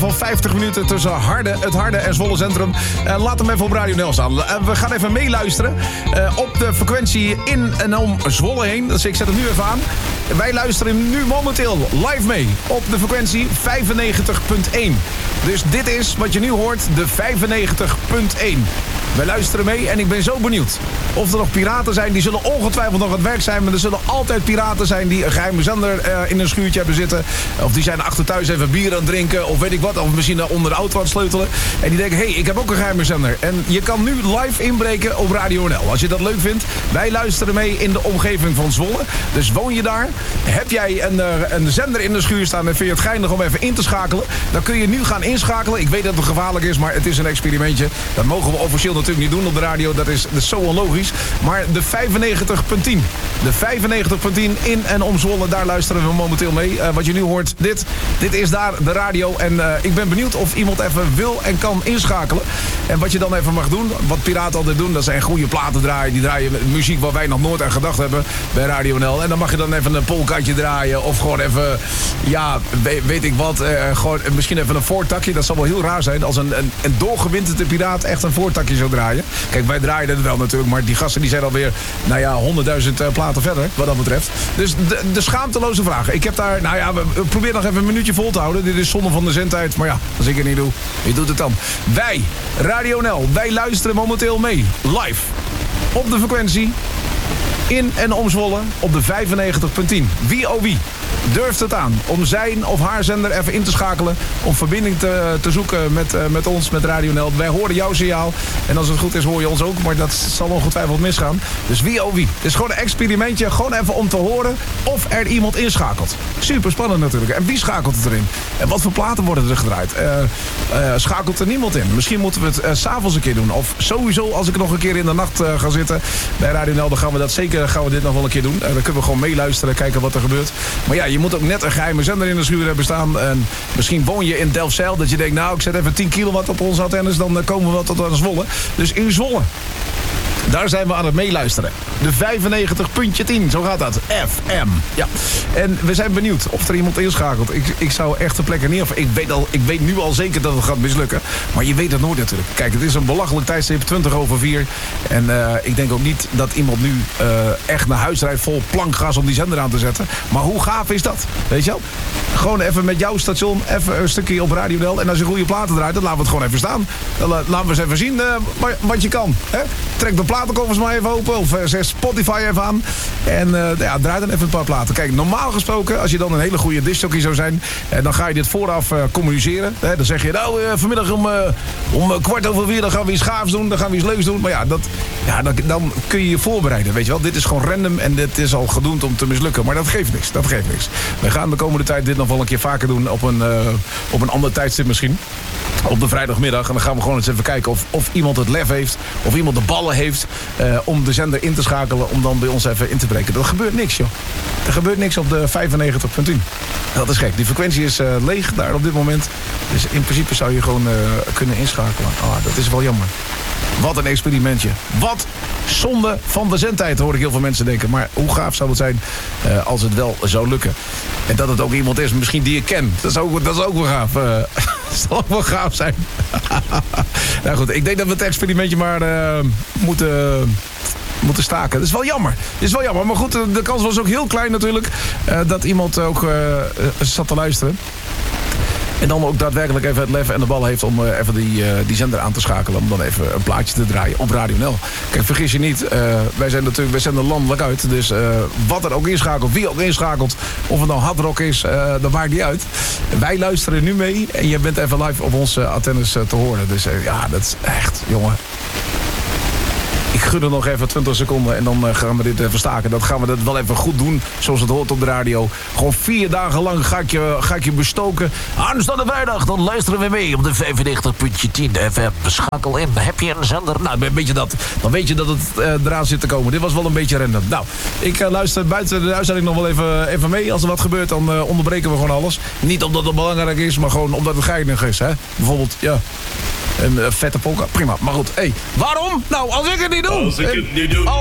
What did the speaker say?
Van 50 minuten tussen het Harde en Zwolle Centrum. Laat hem even op Radio NL staan. We gaan even meeluisteren op de frequentie in en om Zwolle heen. Dus ik zet hem nu even aan. Wij luisteren nu momenteel live mee op de frequentie 95.1. Dus dit is wat je nu hoort, de 95.1. Wij luisteren mee en ik ben zo benieuwd of er nog piraten zijn. Die zullen ongetwijfeld nog aan het werk zijn. Maar er zullen altijd piraten zijn die een geheime zender in een schuurtje hebben zitten. Of die zijn achter thuis even bier aan het drinken. Of weet ik wat. Of misschien onder de auto aan het sleutelen. En die denken, ik heb ook een geheime zender. En je kan nu live inbreken op Radio NL. Als je dat leuk vindt. Wij luisteren mee in de omgeving van Zwolle. Dus woon je daar. Heb jij een zender in de schuur staan en vind je het geinig om even in te schakelen. Dan kun je nu gaan inschakelen. Ik weet dat het gevaarlijk is, maar het is een experimentje. Dat mogen we officieel natuurlijk niet doen op de radio. Dat is zo onlogisch. Maar de 95.10. De 95.10 in en om Zwolle. Daar luisteren we momenteel mee. Wat je nu hoort, dit is daar de radio. En ik ben benieuwd of iemand even wil en kan inschakelen. En wat je dan even mag doen, wat piraten altijd doen, dat zijn goede platen draaien. Die draaien muziek waar wij nog nooit aan gedacht hebben bij Radio NL. En dan mag je dan even een polkatje draaien. Of gewoon even, weet ik wat. Gewoon misschien even een voortakje. Dat zal wel heel raar zijn als een doorgewinterde piraat echt een voortakje zou draaien. Kijk, wij draaien het wel natuurlijk. Maar die gasten die zijn alweer, 100.000 platen verder, wat dat betreft. Dus de schaamteloze vraag. Ik heb daar, we proberen nog even een minuutje vol te houden. Dit is zonde van de zendtijd. Maar als ik het niet doe, wie doet het dan? Wij, Radio NL, wij luisteren momenteel mee. Live. Op de frequentie. In en om Zwolle. Op de 95.10. Wie oh wie durft het aan om zijn of haar zender even in te schakelen. Om verbinding te zoeken met ons, met Radio NL. Wij horen jouw signaal. En als het goed is, hoor je ons ook. Maar dat zal ongetwijfeld misgaan. Dus wie oh wie. Het is gewoon een experimentje. Gewoon even om te horen of er iemand inschakelt. Super spannend natuurlijk. En wie schakelt het erin? En wat voor platen worden er gedraaid? Schakelt er niemand in? Misschien moeten we het 's avonds een keer doen. Of sowieso als ik nog een keer in de nacht ga zitten bij Radio NL. Dan gaan we dat zeker dit nog wel een keer doen. Dan kunnen we gewoon meeluisteren, kijken wat er gebeurt. Maar je moet ook net een geheime zender in de schuur hebben staan. En misschien woon je in Delfzijl. Dat je denkt, ik zet even 10 kilowatt op onze antennes. Dan komen we wel tot aan Zwolle. Dus in Zwolle. Daar zijn we aan het meeluisteren. De 95.10, zo gaat dat. FM. Ja. En we zijn benieuwd of er iemand inschakelt. Ik zou echt de plekken niet af. Ik weet nu al zeker dat het gaat mislukken. Maar je weet het nooit natuurlijk. Kijk, het is een belachelijk tijdstip, 4:20. En ik denk ook niet dat iemand nu echt naar huis rijdt vol plankgas om die zender aan te zetten. Maar hoe gaaf is dat? Weet je wel? Gewoon even met jouw station, even een stukje op Radio NL. En als je goede platen draait, dan laten we het gewoon even staan. Dan laten we eens even zien wat je kan. Hè? Trek de platenkoffer maar even open. Of zet Spotify even aan. En draai dan even een paar platen. Kijk, normaal gesproken, als je dan een hele goede discjockey zou zijn, dan ga je dit vooraf communiceren. Dan zeg je, vanmiddag om 4:15 dan gaan we iets gaafs doen. Dan gaan we iets leuks doen. Maar dan kun je je voorbereiden. Weet je wel, dit is gewoon random en dit is al gedoemd om te mislukken. Maar dat geeft niks. We gaan de komende tijd dit nog wel een keer vaker doen op een ander tijdstip misschien. Op de vrijdagmiddag. En dan gaan we gewoon eens even kijken of iemand het lef heeft. Of iemand de ballen heeft om de zender in te schakelen. Om dan bij ons even in te breken. Er gebeurt niks, joh. Er gebeurt niks op de 95.10. Dat is gek. Die frequentie is leeg daar op dit moment. Dus in principe zou je gewoon kunnen inschakelen. Dat is wel jammer. Wat een experimentje. Wat zonde van de zendtijd, hoor ik heel veel mensen denken. Maar hoe gaaf zou het zijn als het wel zou lukken. En dat het ook iemand is, misschien die ik ken. Dat is ook wel gaaf. Dat zal ook wel gaaf zijn. Nou goed, ik denk dat we het experimentje maar moeten staken. Dat is wel jammer. Maar goed, de kans was ook heel klein natuurlijk. Dat iemand ook zat te luisteren. En dan ook daadwerkelijk even het lef en de bal heeft om even die zender aan te schakelen. Om dan even een plaatje te draaien op Radio NL. Kijk, vergis je niet. Wij zenden landelijk uit. Dus wat er ook inschakelt, wie ook inschakelt. Of het nou hardrock is, dat maakt niet uit. Wij luisteren nu mee. En je bent even live op onze antennes te horen. Dus dat is echt, jongen. Ik gun er nog even 20 seconden en dan gaan we dit even staken. Dan gaan we dat wel even goed doen, zoals het hoort op de radio. Gewoon 4 dagen lang ga ik je bestoken. Aanstaande vrijdag, dan luisteren we mee op de 95.10 FM. Schakel in, heb je een zender? Nou, weet je dat. Dan weet je dat het eraan zit te komen. Dit was wel een beetje random. Nou, ik luister buiten de uitzending nog wel even mee. Als er wat gebeurt, dan onderbreken we gewoon alles. Niet omdat het belangrijk is, maar gewoon omdat het geinig is. Hè? Bijvoorbeeld, een vette polka. Prima. Maar goed, waarom? Nou, als ik het niet doe.